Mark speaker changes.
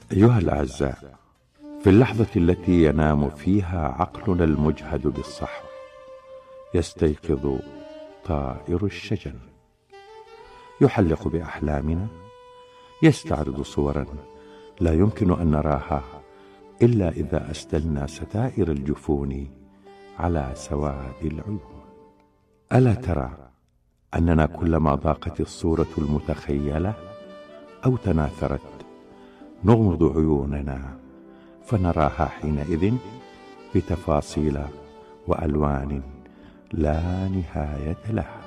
Speaker 1: أيها الأعزاء، في اللحظة التي ينام فيها عقلنا المجهد بالصحو يستيقظ طائر الشجن، يحلق بأحلامنا، يستعرض صورا لا يمكن أن نراها إلا إذا أسدلنا ستائر الجفون على سواد العيون. ألا ترى أننا كلما ضاقت الصورة المتخيلة أو تناثرت نغمض عيوننا فنراها حينئذ بتفاصيل وألوان لا نهاية لها.